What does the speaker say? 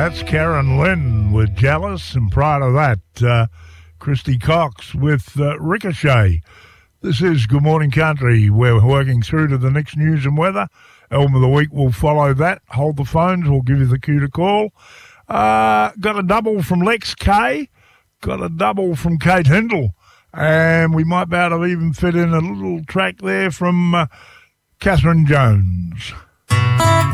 That's Karen Lynn with Jealous, and prior to that, Christy Cox with Ricochet. This is Good Morning Country. We're working through to the next news and weather. Album of the week will follow that. Hold the phones, we'll give you the cue to call. Got a double from Lex K, got a double from Kate Hindle, and we might be able to even fit in a little track there from Catherine Jones.